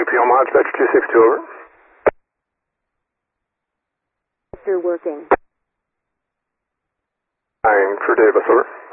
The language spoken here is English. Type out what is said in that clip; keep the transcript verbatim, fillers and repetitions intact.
P O Mod, Dispatch two six two, over. You're working. Nine for Davis, over.